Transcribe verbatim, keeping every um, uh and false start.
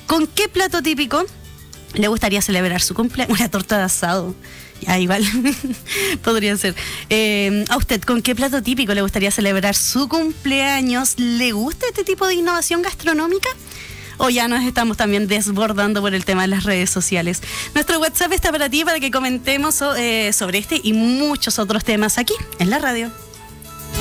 ¿Con qué plato típico le gustaría celebrar su cumpleaños? Una torta de asado. Ya, igual podría ser. Eh, ¿A usted con qué plato típico le gustaría celebrar su cumpleaños? ¿Le gusta este tipo de innovación gastronómica? ¿O ya nos estamos también desbordando por el tema de las redes sociales? Nuestro WhatsApp está para ti, para que comentemos eh, sobre este y muchos otros temas aquí en la radio.